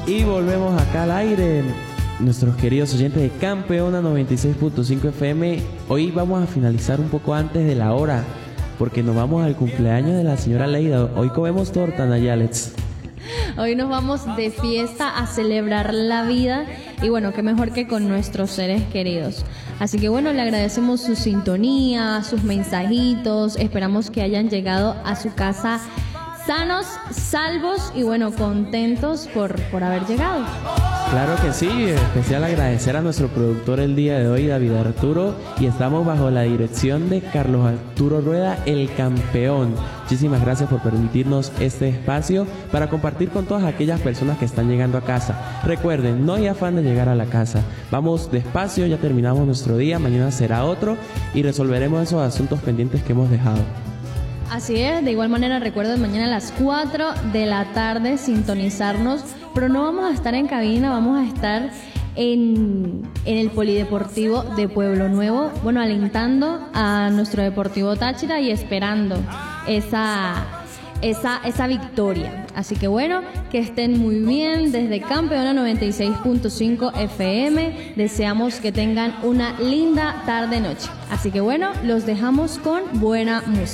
Y volvemos acá al aire, nuestros queridos oyentes de Campeona 96.5 FM. Hoy vamos a finalizar un poco antes de la hora, porque nos vamos al cumpleaños de la señora Leida. Hoy comemos torta, Nayalex. Hoy nos vamos de fiesta a celebrar la vida y bueno, qué mejor que con nuestros seres queridos. Así que bueno, le agradecemos su sintonía, sus mensajitos, esperamos que hayan llegado a su casa sanos, salvos y bueno, contentos por haber llegado. Claro que sí, especial agradecer a nuestro productor el día de hoy, David Arturo, y estamos bajo la dirección de Carlos Arturo Rueda, el campeón. Muchísimas gracias por permitirnos este espacio para compartir con todas aquellas personas que están llegando a casa. Recuerden, no hay afán de llegar a la casa, vamos despacio, ya terminamos nuestro día, mañana será otro y resolveremos esos asuntos pendientes que hemos dejado. Así es, de igual manera recuerden mañana a las 4 de la tarde sintonizarnos, pero no vamos a estar en cabina, vamos a estar en el Polideportivo de Pueblo Nuevo, bueno, alentando a nuestro Deportivo Táchira y esperando esa victoria. Así que bueno, que estén muy bien desde Campeona 96.5 FM. Deseamos que tengan una linda tarde-noche. Así que bueno, los dejamos con buena música.